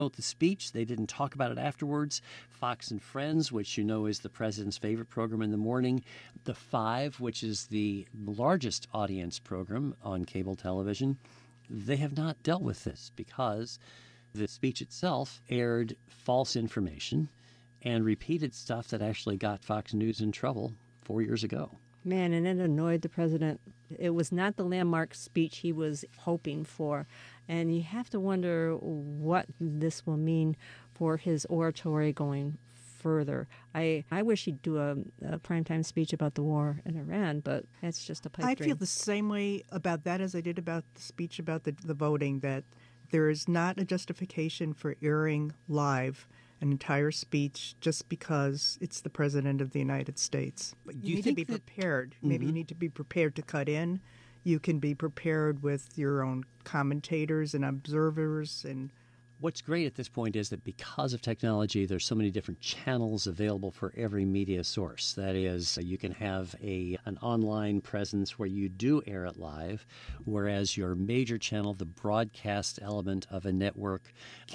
promote the speech. They didn't talk about it afterwards. Fox and Friends, which you know is the president's favorite program in the morning. The Five, which is the largest audience program on cable television. They have not dealt with this because the speech itself aired false information and repeated stuff that actually got Fox News in trouble 4 years ago. Man, and it annoyed the president. It was not the landmark speech he was hoping for. And you have to wonder what this will mean for his oratory going further. I wish he'd do a primetime speech about the war in Iran, but that's just a pipe dream. I feel the same way about that as I did about the speech about the voting, that there is not a justification for airing live an entire speech just because it's the President of the United States. But you need to be prepared. Maybe you need to be prepared to cut in. You can be prepared with your own commentators and observers. And what's great at this point is that because of technology, there's so many different channels available for every media source. That is, you can have an online presence where you do air it live, whereas your major channel, the broadcast element of a network,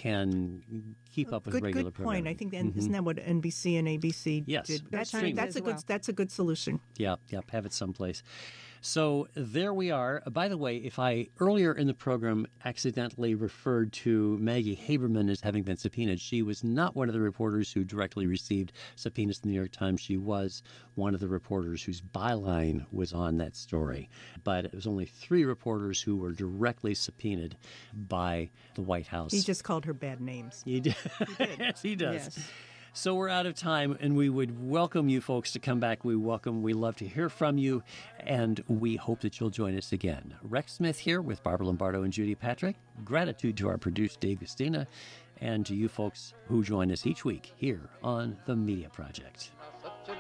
can keep up with regular programming. Good point. I think isn't that what NBC and ABC yes. did? Yes, that's a good solution. Yeah, have it someplace. So there we are. By the way, if I earlier in the program accidentally referred to Maggie Haberman as having been subpoenaed, she was not one of the reporters who directly received subpoenas in the New York Times. She was one of the reporters whose byline was on that story. But it was only 3 reporters who were directly subpoenaed by the White House. He just called her bad names. He did. Yes, he does. Yes. So we're out of time, and we would welcome you folks to come back. We love to hear from you, and we hope that you'll join us again. Rex Smith here with Barbara Lombardo and Judy Patrick. Gratitude to our producer, Dave Gustina, and to you folks who join us each week here on The Media Project.